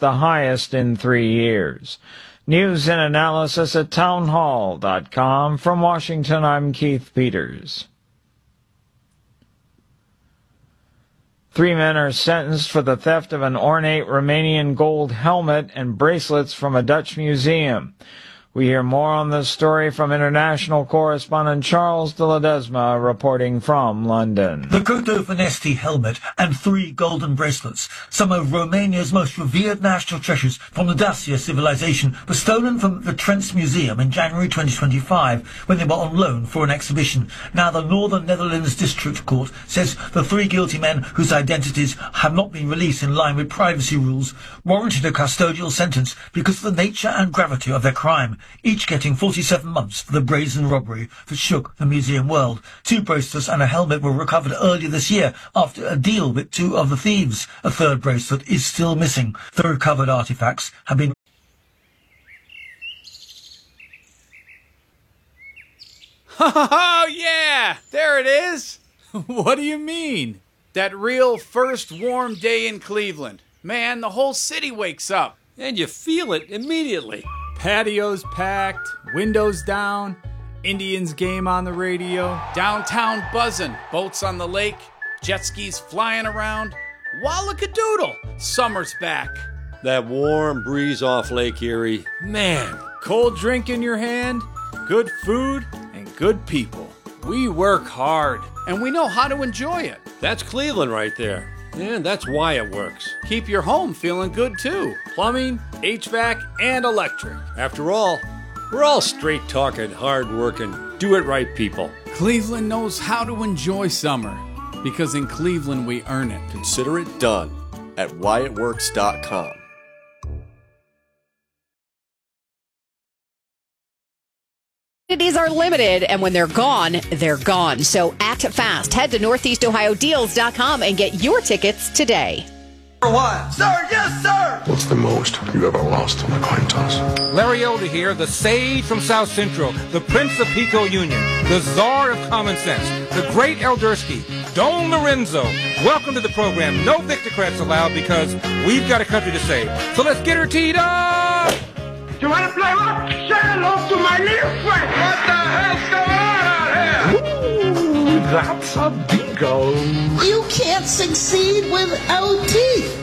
the highest in 3 years. News and analysis at townhall.com. From Washington, I'm Keith Peters. 3 men are sentenced for the theft of an ornate Romanian gold helmet and bracelets from a Dutch museum. We hear more on this story from international correspondent Charles de Ledesma reporting from London. The Goto Vanesti helmet and 3 golden bracelets, some of Romania's most revered national treasures from the Dacia civilization, were stolen from the Trents Museum in January 2025 when they were on loan for an exhibition. Now the Northern Netherlands District Court says the 3 guilty men, whose identities have not been released in line with privacy rules, warranted a custodial sentence because of the nature and gravity of their crime, each getting 47 months for the brazen robbery that shook the museum world. 2 bracelets and a helmet were recovered earlier this year after a deal with 2 of the thieves. A 3rd bracelet is still missing. The recovered artifacts have been... Oh, yeah! There it is! What do you mean? That real first warm day in Cleveland. Man, the whole city wakes up. And you feel it immediately. Patios packed, windows down, Indians game on the radio. Downtown buzzing, boats on the lake, jet skis flying around. Wallakadoodle, summer's back. That warm breeze off Lake Erie. Man, cold drink in your hand, good food, and good people. We work hard. And we know how to enjoy it. That's Cleveland right there. And that's why it works. Keep your home feeling good, too. Plumbing, HVAC, and electric. After all, we're all straight-talking, hard-working, do-it-right people. Cleveland knows how to enjoy summer, because in Cleveland we earn it. Consider it done at whyitworks.com. Opportunities are limited, and when they're gone, they're gone. So act fast. Head to NortheastOhioDeals.com and get your tickets today. What? Sir, yes, sir! What's the most you ever lost on a coin toss? Larry Elder here, the sage from South Central, the Prince of Pico Union, the czar of common sense, the great Eldersky, Don Lorenzo. Welcome to the program. No Victocrats allowed because we've got a country to save. So let's get her teed up! You want to play what? Say hello to my little friend! What the hell's going on out here? Ooh, that's a bingo. You can't succeed without teeth.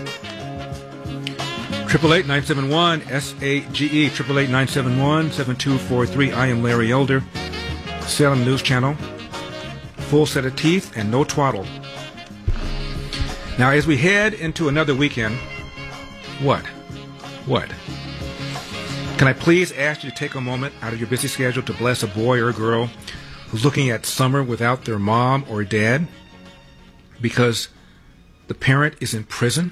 888-971-SAGE, 888-971-7243. I am Larry Elder, Salem News Channel. Full set of teeth and no twaddle. Now, as we head into another weekend, what? Can I please ask you to take a moment out of your busy schedule to bless a boy or a girl who's looking at summer without their mom or dad because the parent is in prison?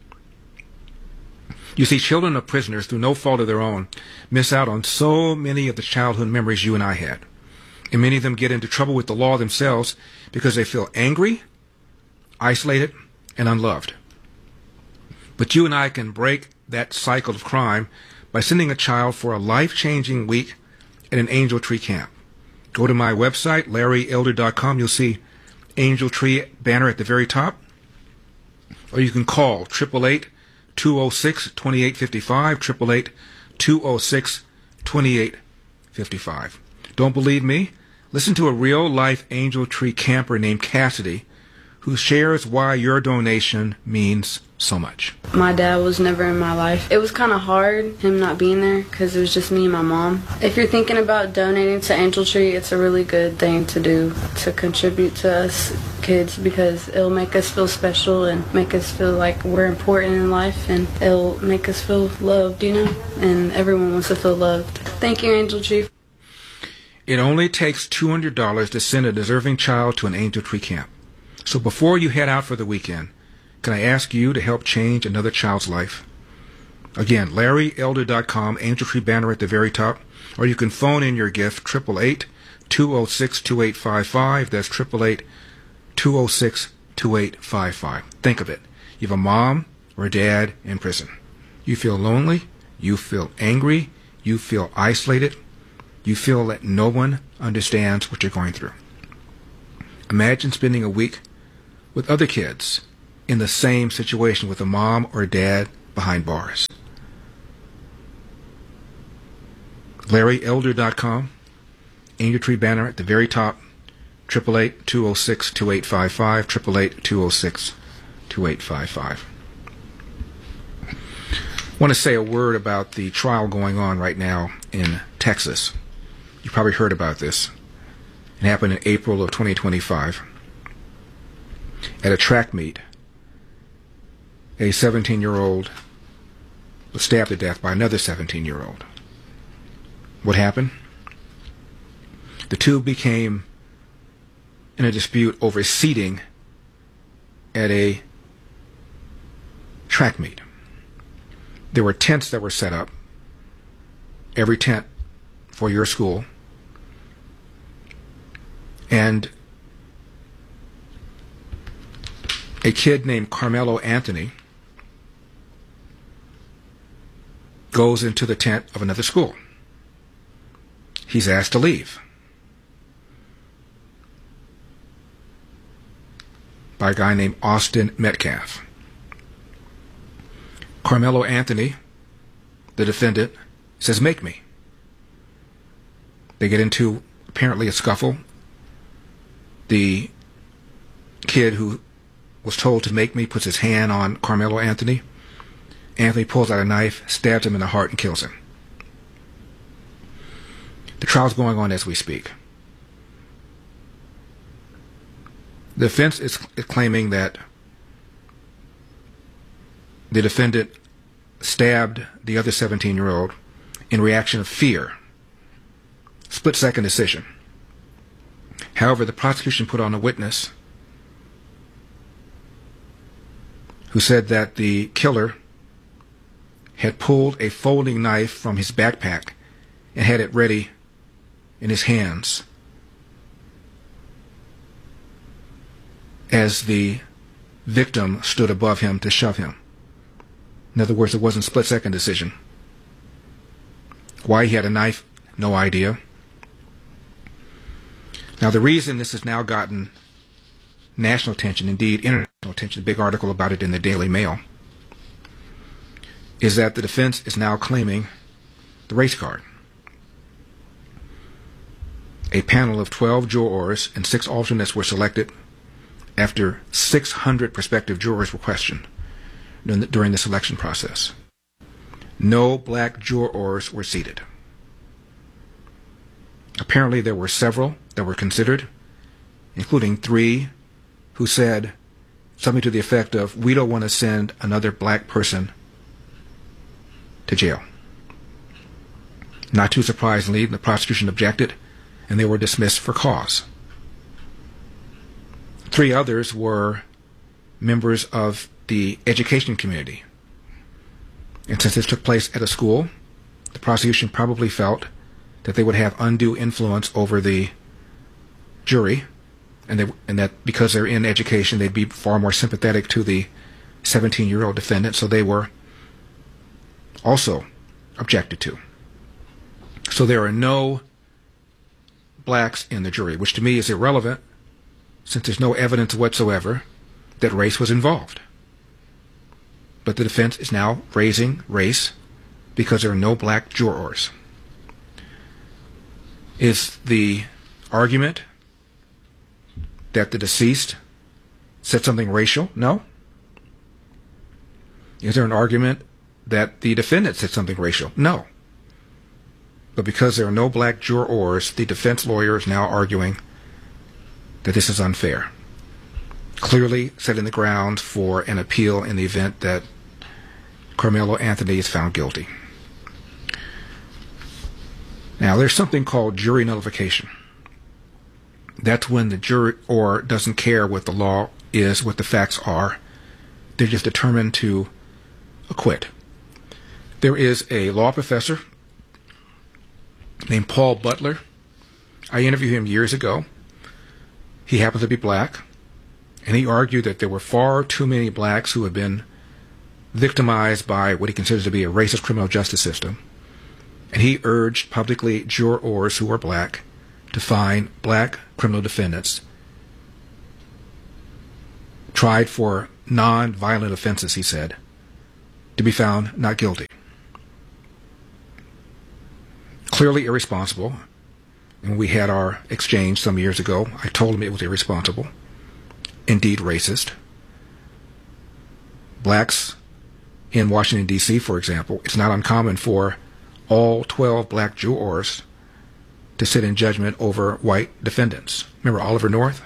You see, children of prisoners, through no fault of their own, miss out on so many of the childhood memories you and I had. And many of them get into trouble with the law themselves because they feel angry, isolated, and unloved. But you and I can break that cycle of crime by sending a child for a life-changing week at an Angel Tree camp. Go to my website, LarryElder.com. You'll see Angel Tree banner at the very top. Or you can call 888-206-2855, 888-206-2855. Don't believe me? Listen to a real-life Angel Tree camper named Cassidy who shares why your donation means so much. My dad was never in my life. It was kind of hard, him not being there, because it was just me and my mom. If you're thinking about donating to Angel Tree, it's a really good thing to do, to contribute to us kids, because it'll make us feel special and make us feel like we're important in life, and it'll make us feel loved, you know? And everyone wants to feel loved. Thank you, Angel Tree. It only takes $200 to send a deserving child to an Angel Tree camp. So before you head out for the weekend, can I ask you to help change another child's life? Again, LarryElder.com, Angel Tree banner at the very top, or you can phone in your gift, 888-206-2855. That's 888-206-2855. Think of it. You have a mom or a dad in prison. You feel lonely, you feel angry, you feel isolated, you feel that no one understands what you're going through. Imagine spending a week with other kids in the same situation with a mom or a dad behind bars. LarryElder.com. Aintree banner at the very top. 888-206-2855. 888-206-2855. I want to say a word about the trial going on right now in Texas. You probably heard about this. It happened in April of 2025. At a track meet, a 17-year-old was stabbed to death by another 17-year-old. What happened? The two became in a dispute over seating at a track meet. There were tents that were set up, every tent for your school, and a kid named Carmelo Anthony goes into the tent of another school. He's asked to leave by a guy named Austin Metcalf. Carmelo Anthony, the defendant, says, "Make me." They get into apparently a scuffle. The kid who was told to make me puts his hand on Carmelo Anthony. Anthony pulls out a knife, stabs him in the heart, and kills him. The trial's going on as we speak. The defense is claiming that the defendant stabbed the other 17-year-old in reaction of fear. Split-second decision. However, the prosecution put on a witness who said that the killer had pulled a folding knife from his backpack and had it ready in his hands as the victim stood above him to shove him. In other words, it wasn't a split-second decision. Why he had a knife, no idea. Now, the reason this has now gotten national attention, indeed international attention, a big article about it in the Daily Mail, is that the defense is now claiming the race card. A panel of 12 jurors and 6 alternates were selected after 600 prospective jurors were questioned during the selection process. No black jurors were seated. Apparently there were several that were considered, including 3 who said something to the effect of, "We don't want to send another black person to jail." Not too surprisingly, the prosecution objected, and they were dismissed for cause. 3 others were members of the education community. And since this took place at a school, the prosecution probably felt that they would have undue influence over the jury, and that because they're in education, they'd be far more sympathetic to the 17-year-old defendant, so they were also objected to. So there are no blacks in the jury, which to me is irrelevant, since there's no evidence whatsoever that race was involved. But the defense is now raising race because there are no black jurors. Is the argument that the deceased said something racial? No. Is there an argument that the defendant said something racial? No. But because there are no black jurors, the defense lawyer is now arguing that this is unfair, clearly setting the ground for an appeal in the event that Carmelo Anthony is found guilty. Now, there's something called jury nullification. That's when the juror doesn't care what the law is, what the facts are. They're just determined to acquit. There is a law professor named Paul Butler. I interviewed him years ago. He happens to be black, and he argued that there were far too many blacks who had been victimized by what he considers to be a racist criminal justice system. And he urged publicly jurors who were black to find black criminal defendants tried for non-violent offenses, he said, to be found not guilty. clearly irresponsible. And when we had our exchange some years ago, I told him it was irresponsible, indeed racist. Blacks in Washington, D.C., for example, it's not uncommon for all 12 black jurors to sit in judgment over white defendants. Remember Oliver North?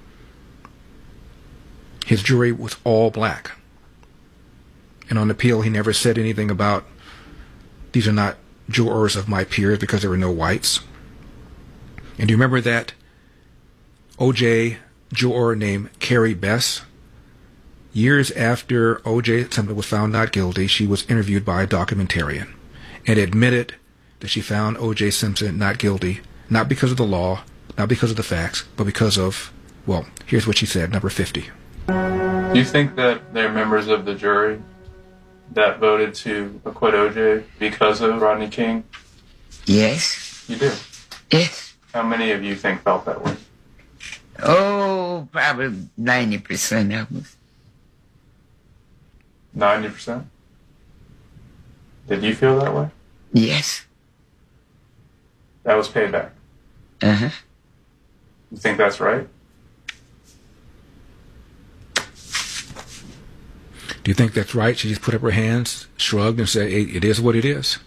His jury was all black. And on appeal, he never said anything about, these are not jurors of my peers because there were no whites. And do you remember that O.J. juror named Carrie Bess? Years after O.J. Simpson was found not guilty, she was interviewed by a documentarian and admitted that she found O.J. Simpson not guilty, not because of the law, not because of the facts, but because of, well, here's what she said, number 50. Do you think that there are members of the jury that voted to acquit O.J. because of Rodney King? Yes. You do? Yes. How many of you think felt that way? Oh, probably 90% of us. 90%? Did you feel that way? Yes. That was payback? Uh-huh. You think that's right? Do you think that's right? She just put up her hands, shrugged, and said, hey, it is what it is.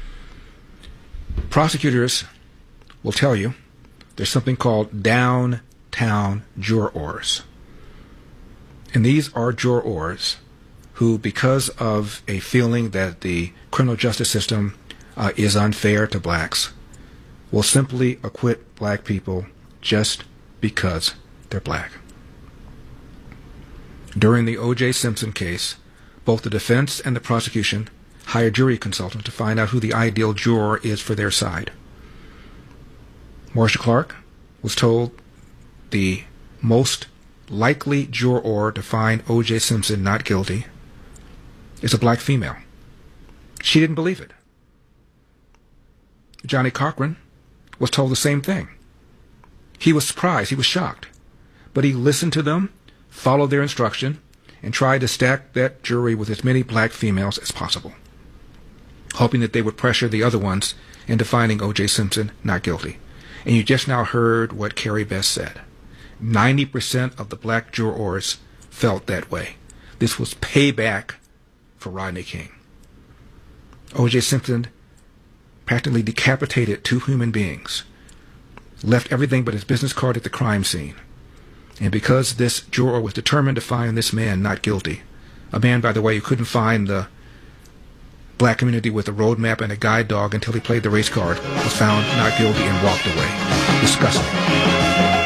Prosecutors will tell you there's something called downtown jurors. And these are jurors who, because of a feeling that the criminal justice system is unfair to blacks, will simply acquit black people just because they're black. During the O.J. Simpson case, both the defense and the prosecution hired jury consultants to find out who the ideal juror is for their side. Marcia Clark was told the most likely juror to find O.J. Simpson not guilty is a black female. She didn't believe it. Johnny Cochran was told the same thing. He was surprised. He was shocked. But he listened to them, followed their instruction, and tried to stack that jury with as many black females as possible, hoping that they would pressure the other ones into finding O.J. Simpson not guilty. And you just now heard what Carrie Bess said. 90% of the black jurors felt that way. This was payback for Rodney King. O.J. Simpson practically decapitated 2 human beings, left everything but his business card at the crime scene. And because this juror was determined to find this man not guilty, a man, by the way, who couldn't find the black community with a road map and a guide dog until he played the race card, was found not guilty and walked away. Disgusting.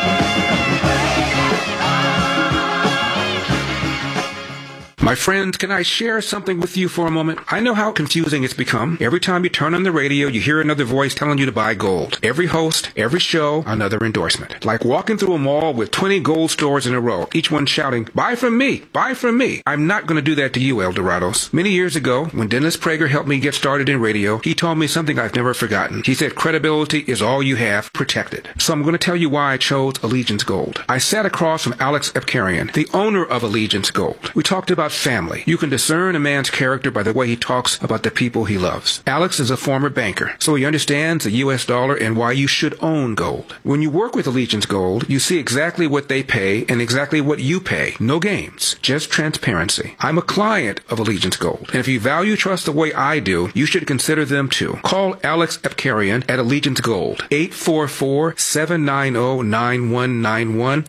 My friends, can I share something with you for a moment? I know how confusing it's become. Every time you turn on the radio, you hear another voice telling you to buy gold. Every host, every show, another endorsement. Like walking through a mall with 20 gold stores in a row, each one shouting, buy from me, buy from me. I'm not going to do that to you, El Dorados. Many years ago, when Dennis Prager helped me get started in radio, he told me something I've never forgotten. He said, credibility is all you have, protected. So I'm going to tell you why I chose Allegiance Gold. I sat across from Alex Epkarian, the owner of Allegiance Gold. We talked about family. You can discern a man's character by the way he talks about the people he loves. Alex is a former banker, so he understands the U.S. dollar and why you should own gold. When you work with Allegiance Gold, you see exactly what they pay and exactly what you pay. No games, just transparency. I'm a client of Allegiance Gold, and if you value trust the way I do, you should consider them too. Call Alex Epkarian at Allegiance Gold, 844-790-9191,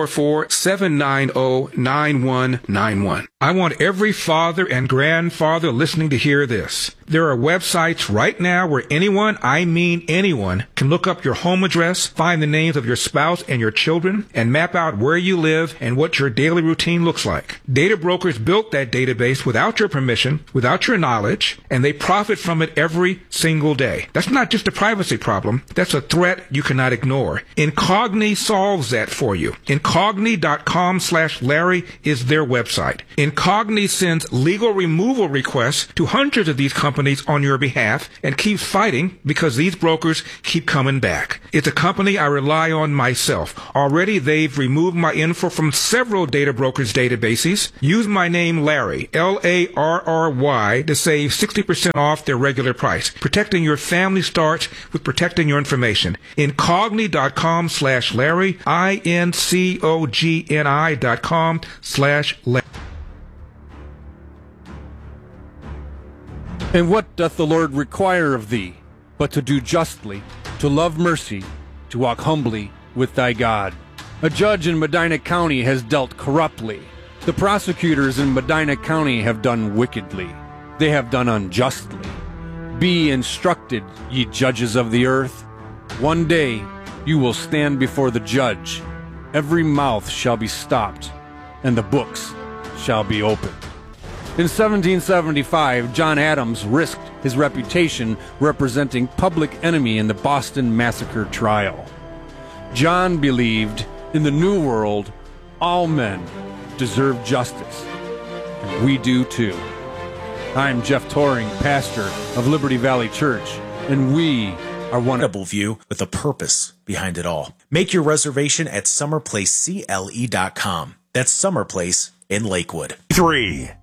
844-790-9191. I want every father and grandfather listening to hear this. There are websites right now where anyone, I mean anyone, can look up your home address, find the names of your spouse and your children, and map out where you live and what your daily routine looks like. Data brokers built that database without your permission, without your knowledge, and they profit from it every single day. That's not just a privacy problem. That's a threat you cannot ignore. Incogni solves that for you. Incogni.com/Larry is their website. Incogni sends legal removal requests to hundreds of these companies on your behalf and keeps fighting because these brokers keep coming back. It's a company I rely on myself. Already they've removed my info from several data brokers' databases. Use my name Larry, Larry, to save 60% off their regular price. Protecting your family starts with protecting your information. Incogni.com/Larry, INCOGNI.com/Larry. And what doth the Lord require of thee, but to do justly, to love mercy, to walk humbly with thy God? A judge in Medina County has dealt corruptly. The prosecutors in Medina County have done wickedly. They have done unjustly. Be instructed, ye judges of the earth. One day you will stand before the judge. Every mouth shall be stopped, and the books shall be opened. In 1775, John Adams risked his reputation representing Public Enemy in the Boston Massacre trial. John believed in the New World, all men deserve justice, and we do too. I'm Jeff Toring, pastor of Liberty Valley Church, and we are one incredible view with a purpose behind it all. Make your reservation at summerplacecle.com. That's Summer Place in Lakewood. 3.